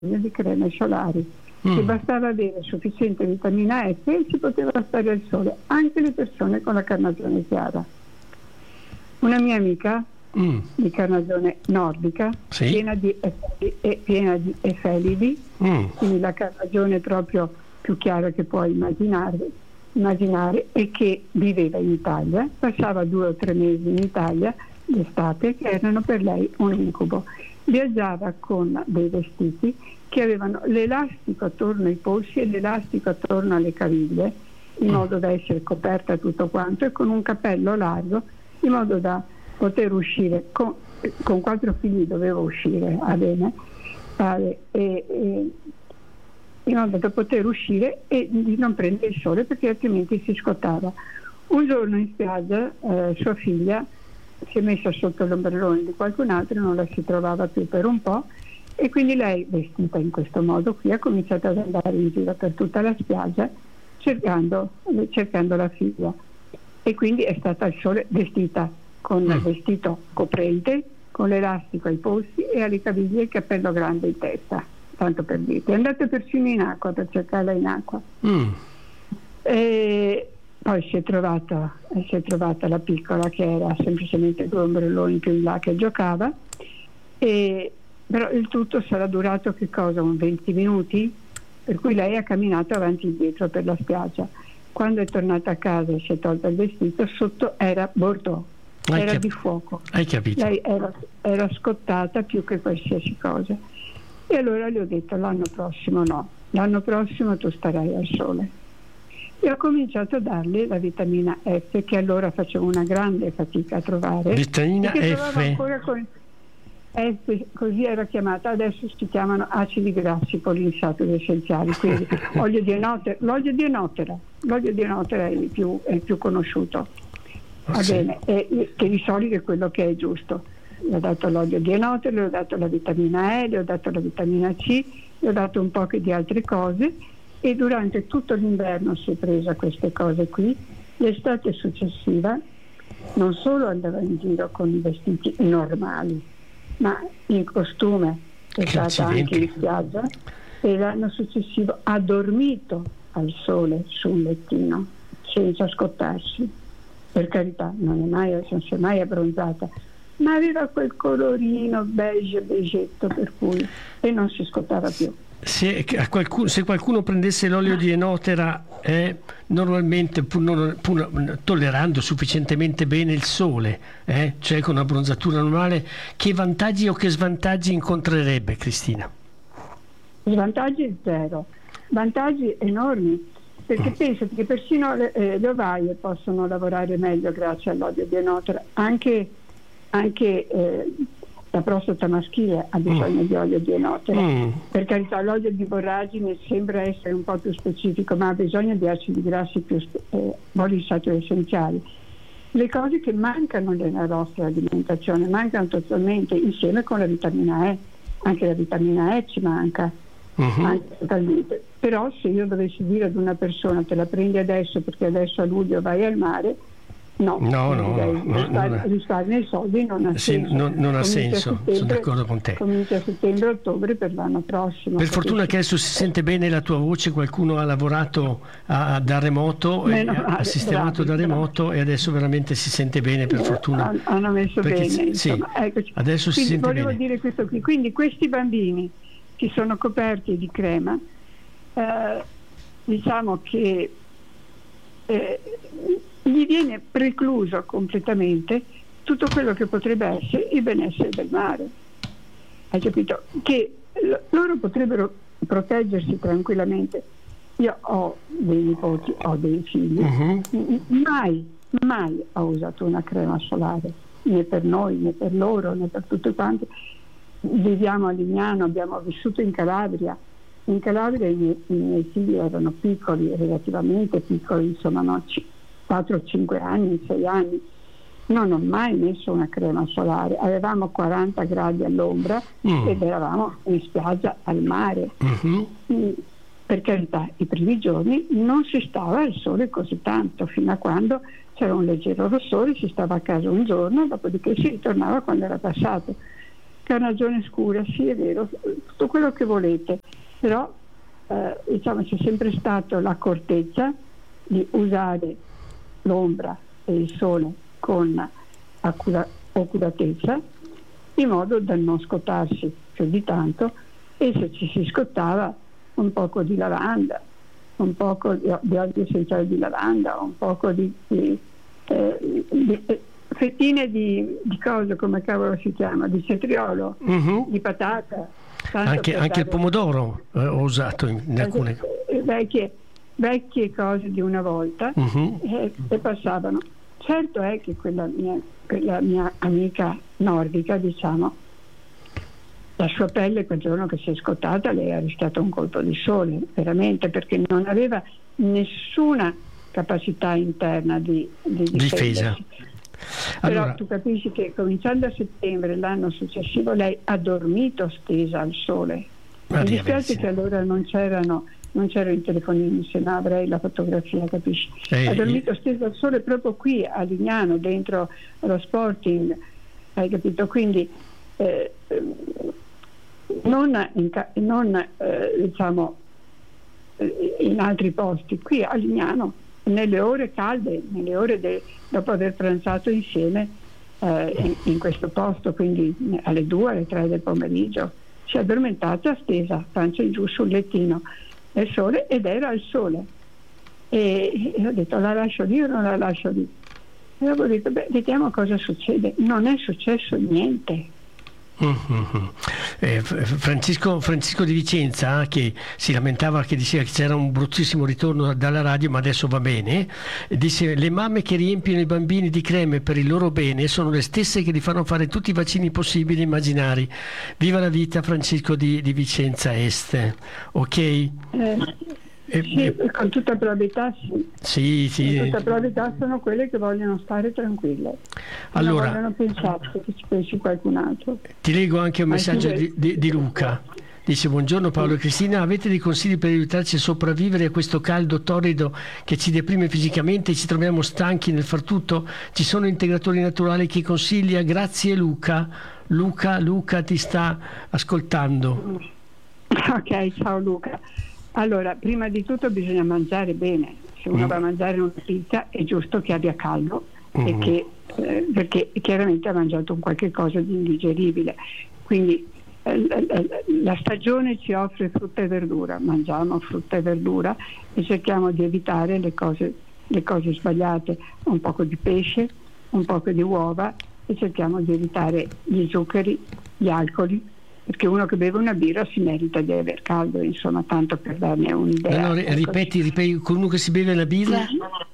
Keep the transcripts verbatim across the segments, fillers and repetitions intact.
di creme solari, Mm. che bastava avere sufficiente vitamina F e si poteva stare al sole, anche le persone con la carnagione chiara. Una mia amica Mm. di carnagione nordica, Sì. piena di efeli- e piena di efelidi, Mm. quindi la carnagione proprio più chiara che puoi immaginare, immaginare, e che viveva in Italia, passava due o tre mesi in Italia d'estate, che erano per lei un incubo. Viaggiava con dei vestiti che avevano l'elastico attorno ai polsi e l'elastico attorno alle caviglie, in modo da essere coperta tutto quanto, e con un cappello largo, in modo da poter uscire. Con, con quattro figli dovevo uscire a bene, e, e, in modo da poter uscire e di non prendere il sole, perché altrimenti si scottava. Un giorno in spiaggia eh, sua figlia si è messa sotto l'ombrellone di qualcun altro, non la si trovava più per un po', e quindi lei, vestita in questo modo qui, ha cominciato ad andare in giro per tutta la spiaggia cercando, cercando la figlia, e quindi è stata al sole vestita con il vestito coprente, con l'elastico ai polsi e alle caviglie e il cappello grande in testa, tanto per dire. È andata persino in acqua per cercarla in acqua. Mm. E poi si è trovata, si è trovata la piccola, che era semplicemente due ombrelloni più in là, che giocava, e però il tutto sarà durato che cosa? Un venti minuti? Per cui lei ha camminato avanti e indietro per la spiaggia. Quando è tornata a casa e si è tolta il vestito, sotto era Bordeaux, Hai era cap- di fuoco. Hai capito? Lei era, era scottata più che qualsiasi cosa. E allora le ho detto: l'anno prossimo no, l'anno prossimo tu starai al sole. E ho cominciato a darle la vitamina F, che allora facevo una grande fatica a trovare. Vitamina e che trovavo F. ancora con F, così era chiamata, adesso si chiamano acidi grassi poliinsaturi essenziali, quindi olio di enotera, l'olio di enotera, l'olio di enotera è il più, è il più conosciuto, va Sì. bene, e, che di solito è quello che è giusto. Le ho dato l'olio di enotera, le ho dato la vitamina E, le ho dato la vitamina C, le ho dato un po' di altre cose, e durante tutto l'inverno si è presa queste cose qui. L'estate successiva non solo andava in giro con i vestiti normali, ma in costume, è stata anche in spiaggia, e l'anno successivo ha dormito al sole su un lettino senza scottarsi. Per carità, non è mai, non si è mai abbronzata, ma aveva quel colorino beige beigetto, per cui, e non si scottava più. Se qualcuno, se qualcuno prendesse l'olio di enotera, eh, normalmente pur, non, pur tollerando sufficientemente bene il sole, eh, cioè con una bronzatura normale, che vantaggi o che svantaggi incontrerebbe, Cristina? Svantaggi zero, vantaggi enormi, perché mm. pensate che persino le, eh, le ovaie possono lavorare meglio grazie all'olio di enotera, anche, anche eh, la prostata maschile ha bisogno mm. di olio di enotera. Mm. Per carità, l'olio di borragine sembra essere un po' più specifico, ma ha bisogno di acidi grassi più eh, poliinsaturi essenziali. Le cose che mancano nella nostra alimentazione mancano totalmente, insieme con la vitamina E. Anche la vitamina E ci manca, uh-huh. anche totalmente. Però se io dovessi dire ad una persona: te la prendi adesso perché adesso a luglio vai al mare, no, no, no, no, risparmia i soldi, non ha sì, senso. non, non ha senso, sono d'accordo con te. Comincia a settembre-ottobre per l'anno prossimo. Per fortuna che adesso si sente bene la tua voce, qualcuno ha lavorato a, da remoto, e, ha sistemato bravi, da remoto bravi. E adesso veramente si sente bene, per fortuna. Hanno messo perché, bene, insomma, sì, eccoci. Adesso Quindi si sente volevo bene. dire questo qui. Quindi questi bambini che sono coperti di crema, eh, diciamo che eh, gli viene precluso completamente tutto quello che potrebbe essere il benessere del mare. Hai capito? Che l- loro potrebbero proteggersi tranquillamente. Io ho dei nipoti, ho dei figli, uh-huh. mai, mai ho usato una crema solare, né per noi, né per loro, né per tutti quanti. Viviamo a Lignano, abbiamo vissuto in Calabria. In Calabria i miei, i miei figli erano piccoli, relativamente piccoli, insomma, no, quattro o cinque anni, sei anni. Non ho mai messo una crema solare. Avevamo quaranta gradi all'ombra mm. ed eravamo in spiaggia al mare. Mm-hmm. Per carità, i primi giorni non si stava al sole così tanto, fino a quando c'era un leggero rossore, si stava a casa un giorno, dopodiché si ritornava quando era passato. carnagione scura, sì è vero, tutto quello che volete, però eh, diciamo c'è sempre stata l'accortezza di usare l'ombra e il sole con accura- accuratezza, in modo da non scottarsi più di tanto, e se ci si scottava un poco di lavanda, un poco di, di olio essenziale di lavanda, un poco di, di, eh, di eh, fettine di, di cosa, come cavolo si chiama, di cetriolo, uh-huh. di patata. Anche, anche il pomodoro eh, ho usato in, in alcune cose. Vecchie, vecchie cose di una volta, uh-huh. e, e passavano. Certo è che quella mia, quella mia amica nordica, diciamo, la sua pelle quel giorno che si è scottata, lei ha rischiato un colpo di sole, veramente, perché non aveva nessuna capacità interna di, di difesa. Però allora, tu capisci che cominciando a settembre l'anno successivo lei ha dormito stesa al sole. Mi dispiace che allora non c'erano non c'erano i telefonini, se no avrei la fotografia, capisci? Eh, ha dormito stesa al sole proprio qui a Lignano, dentro lo Sporting, hai capito? Quindi eh, non, in, non eh, diciamo in altri posti, qui a Lignano, nelle ore calde, nelle ore de, dopo aver pranzato insieme eh, in, in questo posto, quindi alle due, alle tre del pomeriggio, si è addormentata stesa, pancia in giù sul lettino nel sole, ed era al sole, e, e ho detto la lascio lì o non la lascio lì, e avevo detto beh, vediamo cosa succede. Non è successo niente. Mm-hmm. Eh, Francisco, Francisco di Vicenza, che si lamentava, che diceva che c'era un bruttissimo ritorno dalla radio, ma adesso va bene, dice: le mamme che riempiono i bambini di creme per il loro bene sono le stesse che li fanno fare tutti i vaccini possibili e immaginari. Viva la vita, Francisco di, di Vicenza Est. Ok? Eh. Eh, sì, eh, con tutta probabilità sì. Sì, sì. Con tutta probabilità sono quelle che vogliono stare tranquille. Allora, non vogliono pensare che ci pensi qualcun altro. Ti leggo anche un messaggio di, di, di Luca. Dice: buongiorno Paolo e Cristina, avete dei consigli per aiutarci a sopravvivere a questo caldo torrido che ci deprime fisicamente e ci troviamo stanchi nel far tutto? Ci sono integratori naturali che consiglia? Grazie Luca. Luca, Luca ti sta ascoltando. Ok, ciao Luca. Allora, prima di tutto bisogna mangiare bene. Se uno mm. va a mangiare una pizza è giusto che abbia caldo, mm. e che, eh, perché chiaramente ha mangiato un qualche cosa di indigeribile. Quindi eh, la, la stagione ci offre frutta e verdura, mangiamo frutta e verdura e cerchiamo di evitare le cose, le cose sbagliate, un poco di pesce, un poco di uova, e cerchiamo di evitare gli zuccheri, gli alcoli, perché uno che beve una birra si merita di aver caldo, insomma, tanto per darne un'idea. No, no, ripeti, ripeti, con uno che si beve una birra?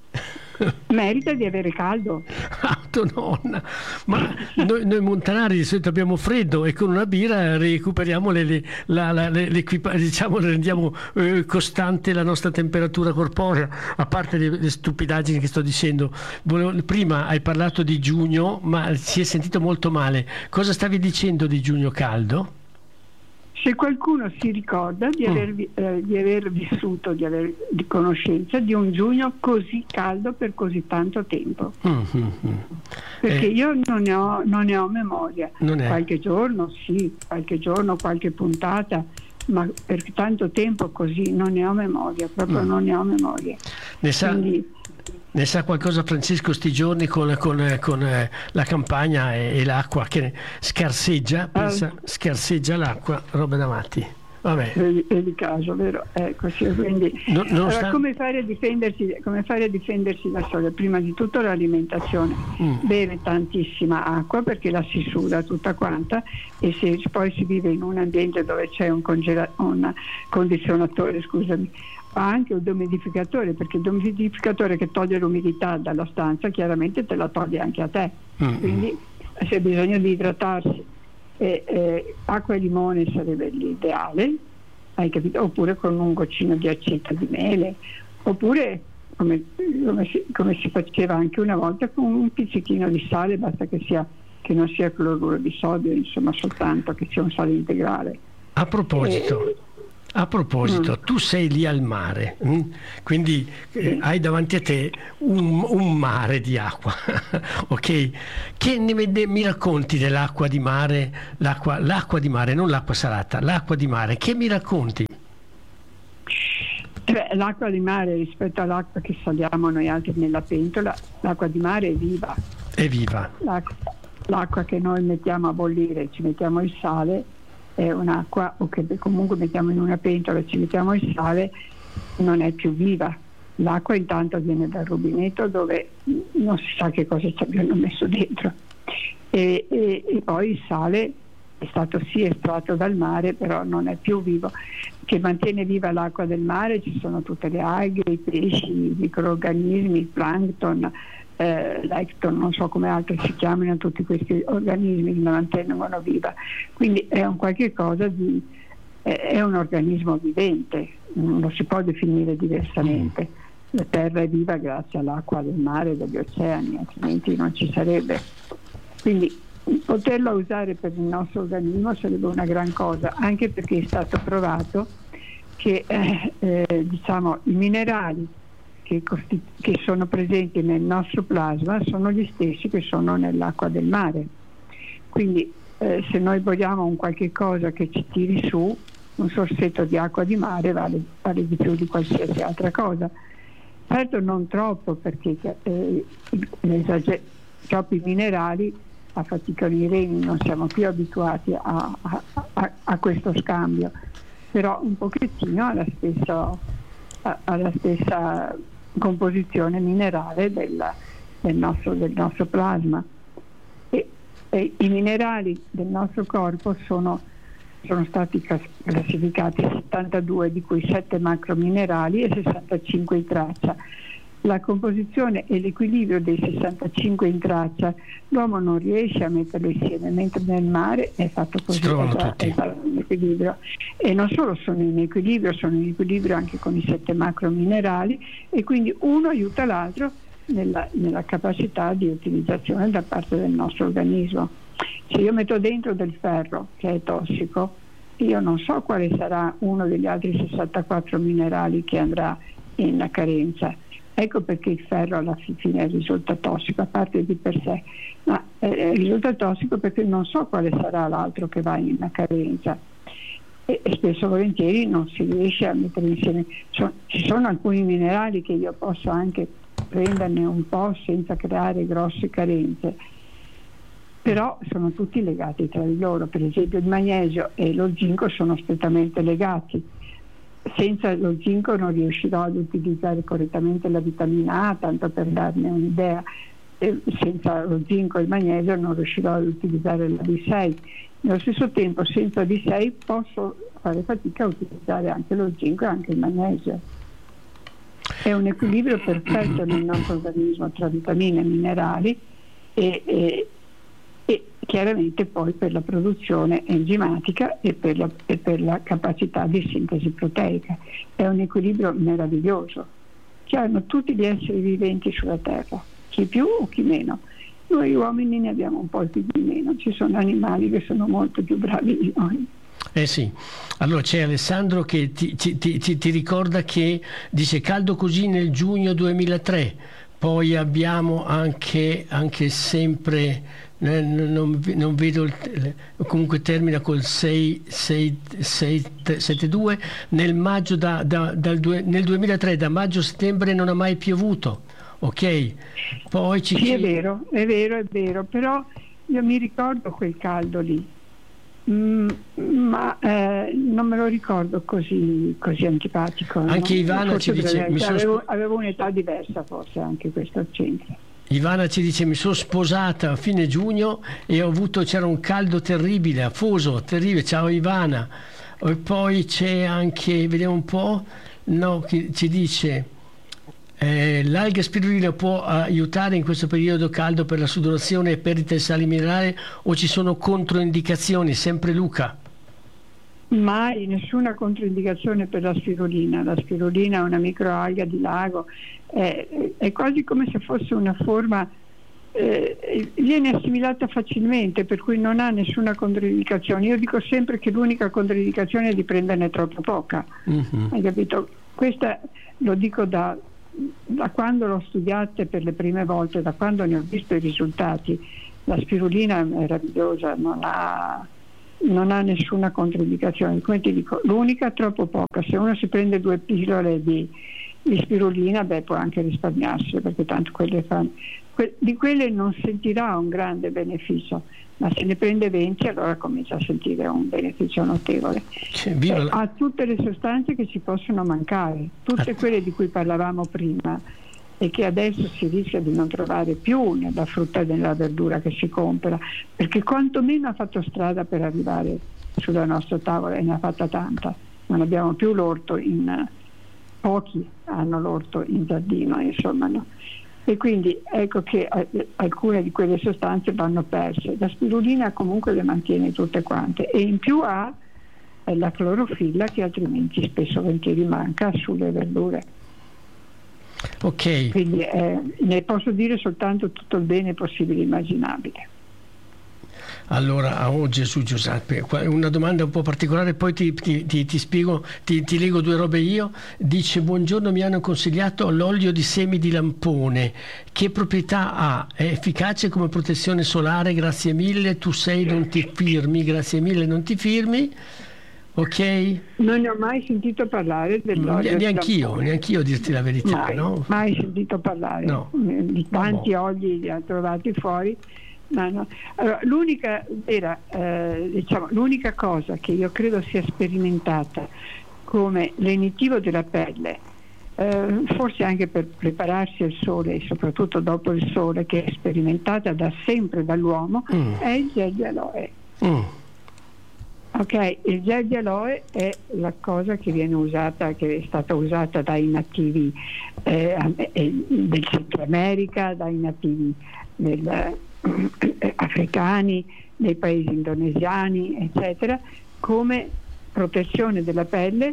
Merita di avere caldo. Autononna, ma noi, noi montanari di solito abbiamo freddo e con una birra recuperiamo le, le, la, la, le, diciamo, rendiamo eh, costante la nostra temperatura corporea, a parte le, le stupidaggini che sto dicendo. Volevo, prima hai parlato di giugno, ma si è sentito molto male. Cosa stavi dicendo di giugno caldo? Se qualcuno si ricorda di aver, mm. eh, di aver vissuto, di aver di conoscenza di un giugno così caldo per così tanto tempo, mm-hmm. perché eh. io non ne ho, non ne ho memoria. Qualche giorno sì, qualche giorno, qualche puntata, ma per tanto tempo così non ne ho memoria, proprio mm. non ne ho memoria. Ne sa... Quindi, Ne sa qualcosa Francesco sti giorni con, con, con eh, la campagna e, e l'acqua che scarseggia, pensa, eh. scarseggia l'acqua, roba da matti. Vabbè. È di caso, vero? Ecco, sì, quindi no, allora, sta... come fare a difendersi, come fare a difendersi da sole? Prima di tutto l'alimentazione, mm. bere tantissima acqua perché la si suda tutta quanta, e se poi si vive in un ambiente dove c'è un, congela- un condizionatore, scusami, anche un dehumidificatore, perché il dehumidificatore che toglie l'umidità dalla stanza chiaramente te la toglie anche a te, mm-hmm. quindi se hai bisogno di idratarsi, eh, eh, acqua e limone sarebbe l'ideale, hai capito? Oppure con un goccino di aceto di mele, oppure come, come, si, come si faceva anche una volta, con un pizzichino di sale, basta che sia che non sia cloruro di sodio, insomma, soltanto che sia un sale integrale. A proposito eh, A proposito, Mm. tu sei lì al mare, mm? Quindi eh, hai davanti a te un, un mare di acqua, ok? Che ne, ne- mi racconti dell'acqua di mare, l'acqua, l'acqua di mare, non l'acqua salata, l'acqua di mare, che mi racconti? Eh beh, l'acqua di mare rispetto all'acqua che saliamo noi altri nella pentola, l'acqua di mare è viva. Evviva! L'acqua, l'acqua che noi mettiamo a bollire, ci mettiamo il sale, è un'acqua, o che comunque mettiamo in una pentola e ci mettiamo il sale, non è più viva. L'acqua intanto viene dal rubinetto dove non si sa che cosa ci abbiano messo dentro. E, e, e poi il sale è stato sì estratto dal mare, però non è più vivo. Che mantiene viva l'acqua del mare ci sono tutte le alghe, i pesci, i microorganismi, il plankton, eh, l'ecton, non so come altri si chiamano, tutti questi organismi che la mantengono viva. Quindi è un qualche cosa di è un organismo vivente, non lo si può definire diversamente. La terra è viva grazie all'acqua del mare e degli oceani, altrimenti non ci sarebbe. Quindi poterla usare per il nostro organismo sarebbe una gran cosa, anche perché è stato provato che eh, eh, diciamo, i minerali che, costi- che sono presenti nel nostro plasma sono gli stessi che sono nell'acqua del mare. Quindi eh, se noi vogliamo un qualche cosa che ci tiri su, un sorsetto di acqua di mare vale, vale di più di qualsiasi altra cosa. Certo non troppo, perché eh, l'esager- troppi minerali affaticano i reni, non siamo più abituati a, a, a, a questo scambio, però un pochettino alla stessa, alla stessa composizione minerale del, del, nostro, del nostro plasma. E, e i minerali del nostro corpo sono, sono stati classificati settantadue, di cui sette macrominerali e sessantacinque in traccia. La composizione e l'equilibrio dei sessantacinque in traccia l'uomo non riesce a metterlo insieme, mentre nel mare è fatto così, Si trovano è già, tutti. è già in equilibrio. E non solo sono in equilibrio, sono in equilibrio anche con i sette macrominerali, e quindi uno aiuta l'altro nella, nella capacità di utilizzazione da parte del nostro organismo. Se io metto dentro del ferro che è tossico, io non so quale sarà uno degli altri sessantaquattro minerali che andrà in carenza. Ecco perché il ferro alla fine risulta tossico, a parte di per sé, ma eh, risulta tossico perché non so quale sarà l'altro che va in carenza, e, e spesso e volentieri non si riesce a mettere insieme. So, ci sono alcuni minerali che io posso anche prenderne un po' senza creare grosse carenze, però sono tutti legati tra di loro. Per esempio il magnesio e lo zinco sono strettamente legati. Senza lo zinco non riuscirò ad utilizzare correttamente la vitamina A, tanto per darne un'idea. E senza lo zinco e il magnesio non riuscirò ad utilizzare la B sei. Nello stesso tempo, senza B sei posso fare fatica a utilizzare anche lo zinco e anche il magnesio. È un equilibrio perfetto nel nostro organismo tra vitamine e minerali, e, e, e chiaramente poi per la produzione enzimatica e per, la, e per la capacità di sintesi proteica. È un equilibrio meraviglioso che hanno tutti gli esseri viventi sulla Terra, chi più o chi meno. Noi uomini ne abbiamo un po' più di meno, ci sono animali che sono molto più bravi di noi. Eh sì, allora c'è Alessandro che ti, ti, ti, ti ricorda che dice caldo così nel giugno duemilatré, poi abbiamo anche, anche sempre... Non, non vedo il, comunque termina col sei sette due nel maggio da, da, dal due, nel duemilatré, da maggio a settembre non ha mai piovuto, ok? Poi ci sì, è vero, è vero, è vero, però io mi ricordo quel caldo lì, mm, ma eh, non me lo ricordo così, così antipatico. Anche no? Ivana Forse ci dice mi sono avevo, avevo un'età diversa, forse anche questo c'entra. Ivana ci dice mi sono sposata a fine giugno e ho avuto, c'era un caldo terribile, afoso, terribile, ciao Ivana. E poi c'è anche, vediamo un po', no, che ci dice eh, l'alga spirulina può aiutare in questo periodo caldo per la sudorazione e perdita di sali minerali, o ci sono controindicazioni? Sempre Luca. Mai, nessuna controindicazione per la spirulina. La spirulina è una microalga di lago, è, è quasi come se fosse una forma eh, viene assimilata facilmente, per cui non ha nessuna controindicazione. Io dico sempre che l'unica controindicazione è di prenderne troppo poca. Mm-hmm. Hai capito? Questa lo dico da, da quando l'ho studiata per le prime volte, da quando ne ho visto i risultati. La spirulina è meravigliosa, non ha, non ha nessuna controindicazione. Come ti dico, l'unica è troppo poca. Se uno si prende due pillole di, di spirulina, beh, può anche risparmiarsi, perché tanto quelle fanno. Que- di quelle non sentirà un grande beneficio, ma se ne prende venti allora comincia a sentire un beneficio notevole. Eh, ha tutte le sostanze che ci possono mancare, tutte quelle di cui parlavamo prima e che adesso si rischia di non trovare più nella frutta e nella verdura che si compra, perché quantomeno ha fatto strada per arrivare sulla nostra tavola, e ne ha fatta tanta. Non abbiamo più l'orto in pochi hanno l'orto in giardino, insomma, no? E quindi ecco che eh, alcune di quelle sostanze vanno perse. La spirulina comunque le mantiene tutte quante, e in più ha eh, la clorofilla, che altrimenti spesso volentieri manca sulle verdure. Ok. Quindi eh, ne posso dire soltanto tutto il bene possibile e immaginabile. Allora, oh Gesù Giuseppe, una domanda un po' particolare, poi ti, ti, ti, ti spiego, ti, ti leggo due robe io. Dice: buongiorno, mi hanno consigliato l'olio di semi di lampone, che proprietà ha? È efficace come protezione solare? Grazie mille, tu sei, non ti firmi, grazie mille, non ti firmi. Ok? Non ne ho mai sentito parlare dell'olio. Neanch'io, neanch'io a dirti la verità. Mai, no? mai sentito parlare. No. Di tanti no. Oli li ha trovati fuori. No, no. Allora, l'unica, era, eh, diciamo, l'unica cosa che io credo sia sperimentata come lenitivo della pelle, eh, forse anche per prepararsi al sole e soprattutto dopo il sole, che è sperimentata da sempre dall'uomo, mm. è il gel di aloe. Mm. Ok, il gel di aloe è la cosa che viene usata, che è stata usata dai nativi eh, del Centro America, dai nativi del africani, nei paesi indonesiani, eccetera, come protezione della pelle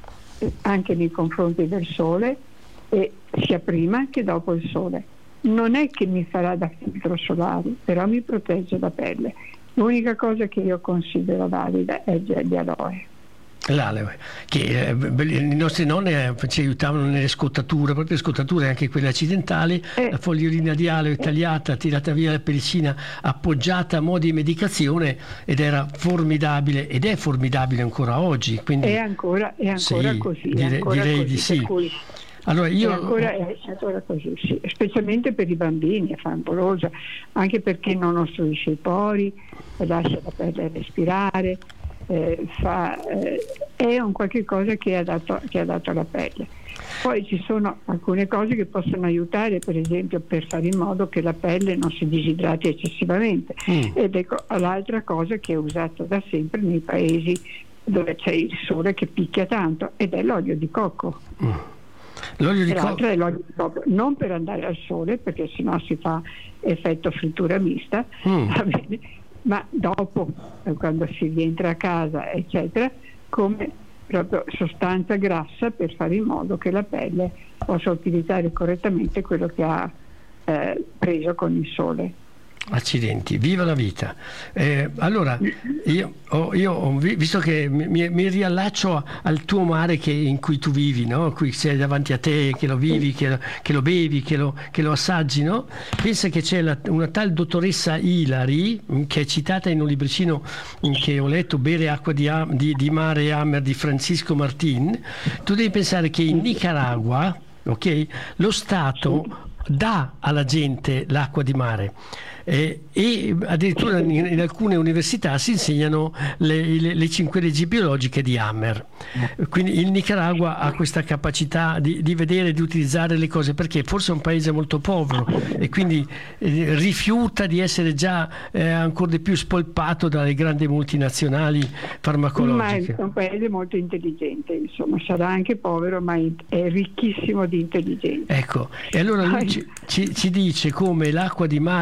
anche nei confronti del sole, e sia prima che dopo il sole. Non è che mi farà da filtro solare, però mi protegge la pelle. L'unica cosa che io considero valida è il gel di aloe. L'aloe, che eh, i nostri nonni eh, ci aiutavano nelle scottature, proprio scottature anche quelle accidentali, eh, la fogliolina di aloe tagliata, tirata via la pellicina, appoggiata a mo' di medicazione, ed era formidabile, ed è formidabile ancora oggi. Quindi, è ancora, è ancora sì, così. Dire, ancora direi così, di sì. Cui... Allora io... È ancora, è ancora così, sì. Specialmente per i bambini è favolosa, anche perché non ostruisce i pori, lascia la pelle respirare. Eh, fa, eh, è un qualche cosa che è adatto, che è adatto alla pelle. Poi ci sono alcune cose che possono aiutare, per esempio per fare in modo che la pelle non si disidrati eccessivamente, mm. ed ecco l'altra cosa che è usata da sempre nei paesi dove c'è il sole che picchia tanto, ed è l'olio di cocco. Mm. L'olio di Peraltro cocco è l'olio di cocco, non per andare al sole, perché sennò si fa effetto frittura mista, mm. va bene, ma dopo, quando si rientra a casa, eccetera, come proprio sostanza grassa per fare in modo che la pelle possa utilizzare correttamente quello che ha eh, preso con il sole. Accidenti, viva la vita. Eh, allora, io, ho, io ho, visto che mi, mi riallaccio al tuo mare che, in cui tu vivi, no? Qui sei davanti a te, che lo vivi, che, che lo bevi, che lo, che lo assaggi, no? Pensa che c'è la, una tal dottoressa Ilari, che è citata in un libricino che ho letto, Bere acqua di, di, di mare e Hammer, di Francisco Martin. Tu devi pensare che in Nicaragua, ok, lo Stato dà alla gente l'acqua di mare. Eh, e addirittura in, in alcune università si insegnano le, le, le cinque leggi biologiche di Hammer. Quindi il Nicaragua ha questa capacità di, di vedere e di utilizzare le cose, perché forse è un paese molto povero e quindi eh, rifiuta di essere già eh, ancora di più spolpato dalle grandi multinazionali farmacologiche. Ma è un paese molto intelligente, insomma, sarà anche povero, ma è ricchissimo di intelligenza. Ecco, e allora lui ci, ci, ci dice come l'acqua di mare da,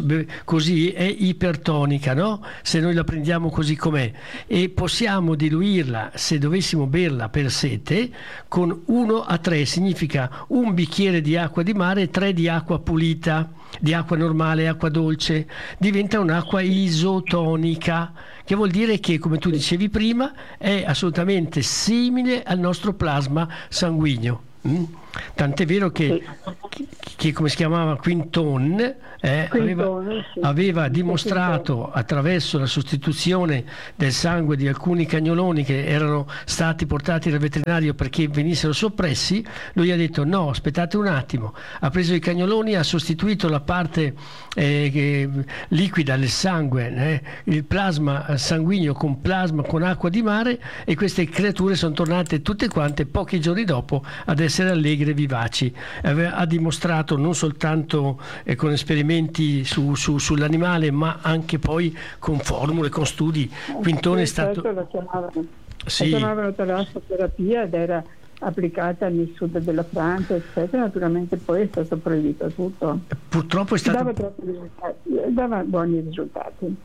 così è ipertonica, no? Se noi la prendiamo così com'è, e possiamo diluirla, se dovessimo berla per sete, con uno a tre, significa un bicchiere di acqua di mare e tre di acqua pulita, di acqua normale, acqua dolce, diventa un'acqua isotonica, che vuol dire che, come tu dicevi prima, è assolutamente simile al nostro plasma sanguigno. Mm? Tant'è vero che, che, che come si chiamava Quinton, eh, aveva, sì. aveva dimostrato attraverso la sostituzione del sangue di alcuni cagnoloni che erano stati portati dal veterinario perché venissero soppressi. Lui ha detto no, aspettate un attimo, ha preso i cagnoloni, ha sostituito la parte eh, che, liquida del sangue, eh, il plasma sanguigno con plasma con acqua di mare, e queste creature sono tornate tutte quante pochi giorni dopo ad essere allegre, vivaci. Ha dimostrato non soltanto eh, con esperimenti su, su, sull'animale, ma anche poi con formule, con studi. Quintone è stato... Lo chiamavano, sì. lo chiamavano talassoterapia ed era applicata nel sud della Francia, eccetera. Naturalmente poi è stato proibito tutto. Purtroppo è stato... Dava, troppi risultati, dava buoni risultati.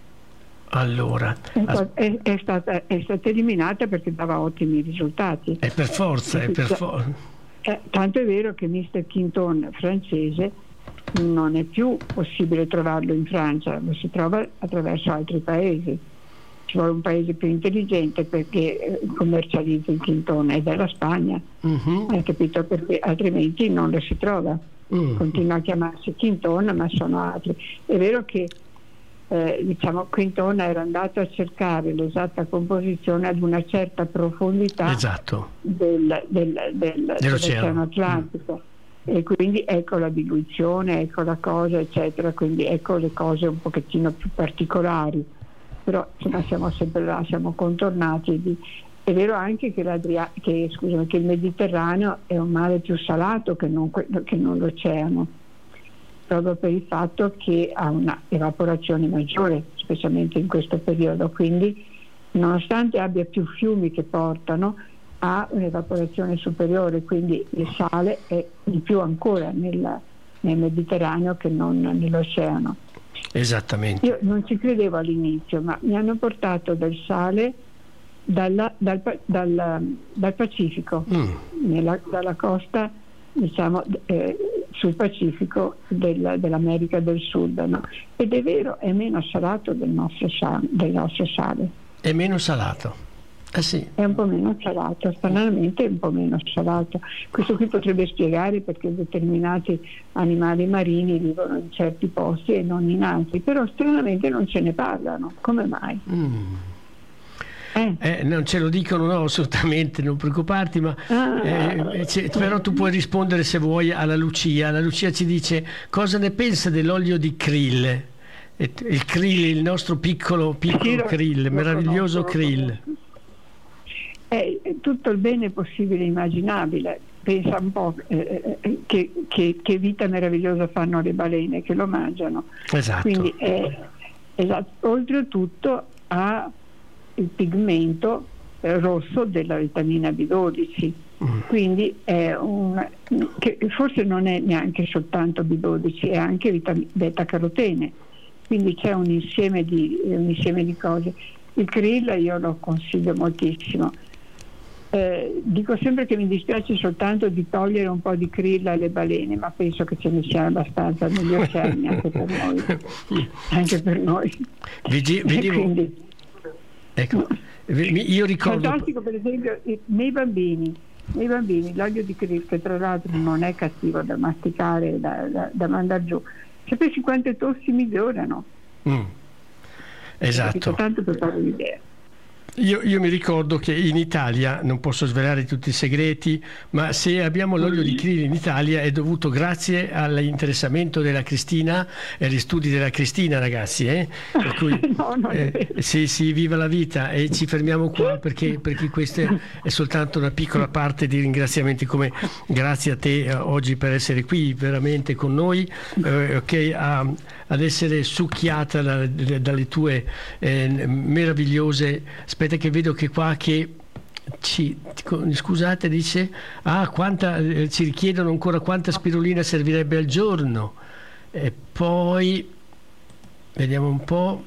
Allora, è, è, stata, è stata eliminata perché dava ottimi risultati. È per forza, è per forza. Eh, tanto è vero che mister Quinton francese non è più possibile trovarlo in Francia, lo si trova attraverso altri paesi. Ci vuole un paese più intelligente perché commercializza il Quinton, è della Spagna, uh-huh. Hai capito? Perché altrimenti non lo si trova. Uh-huh. Continua a chiamarsi Quinton, ma sono altri. È vero che Eh, diciamo Quinton era andato a cercare l'esatta composizione ad una certa profondità, esatto. del, del, del, dell'Oceano Atlantico, mm. e quindi ecco la diluizione, ecco la cosa, eccetera, quindi ecco le cose un pochettino più particolari, però insomma siamo sempre là, siamo contornati di... È vero anche che, l'Adria... che, scusami, che il Mediterraneo è un mare più salato che non, che non l'oceano, proprio per il fatto che ha una evaporazione maggiore, specialmente in questo periodo, quindi nonostante abbia più fiumi che portano, ha un'evaporazione superiore, quindi il sale è di più ancora nel, nel Mediterraneo che non nell'oceano. Esattamente. Io non ci credevo all'inizio, ma mi hanno portato del sale dalla, dal, dal, dal Pacifico, mm. nella, dalla costa, diciamo, eh, sul Pacifico del, dell'America del Sud, no? Ed è vero, è meno salato del nostro sale, del nostro sale. È meno salato? Eh sì. È un po' meno salato, stranamente è un po' meno salato. Questo qui potrebbe spiegare perché determinati animali marini vivono in certi posti e non in altri, però stranamente non ce ne parlano. Come mai? Mm. Eh. Eh, non ce lo dicono, no, assolutamente, non preoccuparti, ma ah, eh, però tu puoi rispondere se vuoi alla Lucia. La Lucia ci dice cosa ne pensa dell'olio di krill, il krill, il nostro piccolo piccolo sì, krill, lo meraviglioso conosco, krill. È tutto il bene possibile e immaginabile. Pensa un po' eh, che, che, che vita meravigliosa fanno le balene che lo mangiano. Esatto. Quindi è, esatto. Oltretutto ha il pigmento eh, rosso della vitamina B dodici, mm. quindi è un, che forse non è neanche soltanto B dodici, è anche vitam- beta carotene, quindi c'è un insieme di, un insieme di cose. Il krill io lo consiglio moltissimo. Eh, dico sempre che mi dispiace soltanto di togliere un po' di krill alle balene, ma penso che ce ne sia abbastanza negli oceani anche per noi, anche per noi. Vedi, vedevo... quindi, Ecco, io ricordo... Fantastico, per esempio, nei bambini, nei bambini l'olio di krill, che tra l'altro non è cattivo da masticare, da, da, da mandare giù, sapessi quante tossi migliorano. Mm. Esatto. Tanto per fare un'idea. Io, io mi ricordo che in Italia, non posso svelare tutti i segreti, ma se abbiamo l'olio di krill in Italia è dovuto grazie all'interessamento della Cristina e agli studi della Cristina, ragazzi. Eh? Per cui, no, no, eh, sì, sì, viva la vita, e ci fermiamo qua perché, perché questa è soltanto una piccola parte di ringraziamenti, come grazie a te eh, oggi per essere qui veramente con noi, eh, okay, a, ad essere succhiata da, da, dalle tue eh, meravigliose... Aspetta che vedo che qua che ci, scusate, dice ah, quanta, eh, ci richiedono ancora quanta spirulina servirebbe al giorno, e poi vediamo un po'.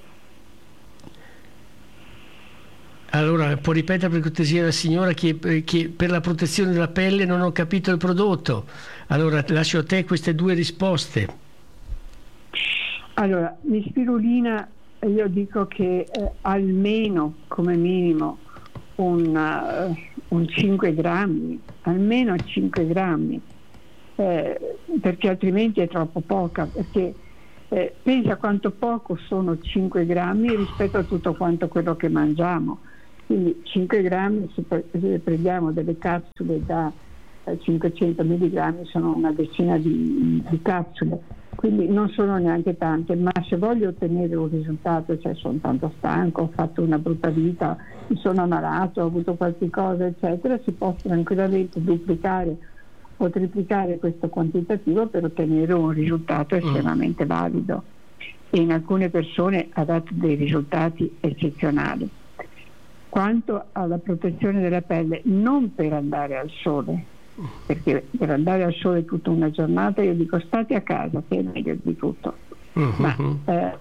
Allora, può ripetere per cortesia la signora che, che per la protezione della pelle non ho capito il prodotto. Allora, lascio a te queste due risposte. Allora, di spirulina io dico che eh, almeno, come minimo, un, uh, un cinque grammi, almeno cinque grammi, eh, perché altrimenti è troppo poca, perché eh, pensa quanto poco sono cinque grammi rispetto a tutto quanto quello che mangiamo. Quindi cinque grammi, se, se prendiamo delle capsule da eh, cinquecento milligrammi, sono una decina di, di capsule, quindi non sono neanche tante, ma se voglio ottenere un risultato, cioè sono tanto stanco, ho fatto una brutta vita, mi sono ammalato, ho avuto qualche cosa, eccetera, si può tranquillamente duplicare o triplicare questo quantitativo per ottenere un risultato estremamente valido, e in alcune persone ha dato dei risultati eccezionali. Quanto alla protezione della pelle, non per andare al sole, perché per andare al sole tutta una giornata io dico state a casa, che è meglio di tutto, uh-huh. ma eh,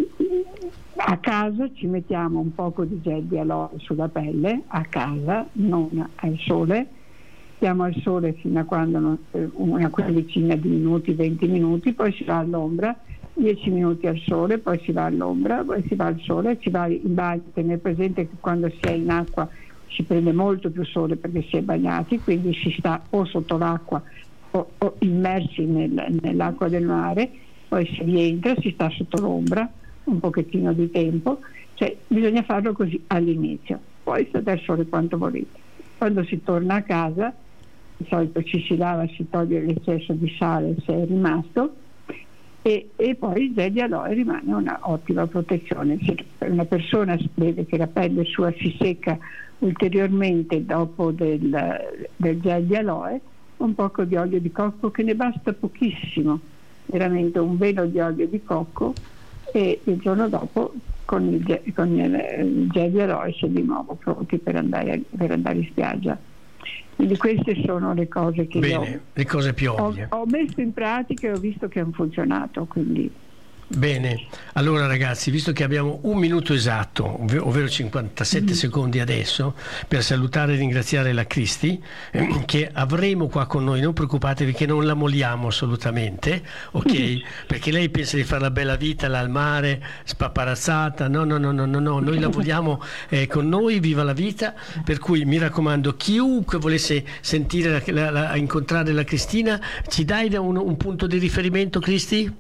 a casa ci mettiamo un poco di gel di aloe sulla pelle, a casa, non al sole, stiamo al sole fino a quando non, una quindicina di minuti, venti minuti, poi si va all'ombra, dieci minuti al sole, poi si va all'ombra, poi si va al sole, si va in bagno. Tenere presente che quando si è in acqua si prende molto più sole perché si è bagnati, quindi si sta o sotto l'acqua o, o immersi nel, nell'acqua del mare, poi si rientra, si sta sotto l'ombra un pochettino di tempo, cioè bisogna farlo così all'inizio, poi state al sole quanto volete. Quando si torna a casa di solito ci si lava, si toglie l'eccesso di sale se è rimasto, E, e poi il gel di aloe rimane una ottima protezione. Se una persona vede che la pelle sua si secca ulteriormente dopo del, del gel di aloe, un poco di olio di cocco, che ne basta pochissimo, veramente un velo di olio di cocco, e il giorno dopo con il, gel, con il gel di aloe si è di nuovo pronti per andare, per andare in spiaggia. Quindi queste sono le cose che Bene, io le cose più ovvie. Ho, ho messo in pratica e ho visto che hanno funzionato, quindi. Bene, allora ragazzi, visto che abbiamo un minuto esatto, ov- ovvero cinquantasette mm. secondi adesso, per salutare e ringraziare la Cristi, eh, che avremo qua con noi, non preoccupatevi che non la molliamo assolutamente, ok? Perché lei pensa di fare la bella vita là al mare, spaparazzata, no, no, no, no, no, no. Noi la vogliamo eh, con noi, viva la vita, per cui mi raccomando, chiunque volesse sentire, la, la, la, incontrare la Cristina, ci dai un, un punto di riferimento, Cristi?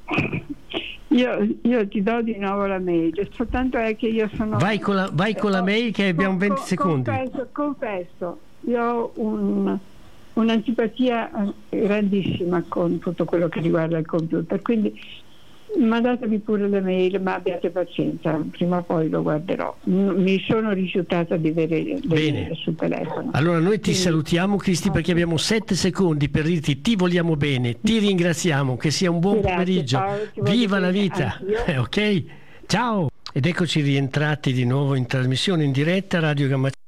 Io, io ti do di nuovo la mail, soltanto è che io sono... Vai con la, vai con la mail che abbiamo con, venti secondi. Confesso, confesso, io ho un, un'antipatia grandissima con tutto quello che riguarda il computer, quindi mandatemi pure le mail, ma abbiate pazienza, prima o poi lo guarderò. Mi sono rifiutata di avere le mail sul telefono. Allora noi ti Quindi... salutiamo, Cristi, perché abbiamo sette secondi per dirti ti vogliamo bene, ti ringraziamo, che sia un buon Grazie, pomeriggio. Paolo, viva la vita. Eh, ok? Ciao! Ed eccoci rientrati di nuovo in trasmissione in diretta Radio Gamma